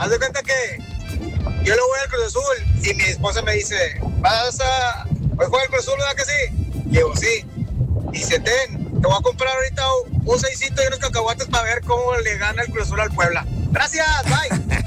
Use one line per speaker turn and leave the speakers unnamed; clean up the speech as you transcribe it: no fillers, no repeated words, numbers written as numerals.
haz de cuenta que yo le voy al Cruz Azul y mi esposa me dice, ¿hoy juega el Cruz Azul, verdad que sí? Y digo, sí. Dice, te voy a comprar ahorita un seisito y unos cacahuates para ver cómo le gana el Cruz Azul al Puebla. Gracias, bye.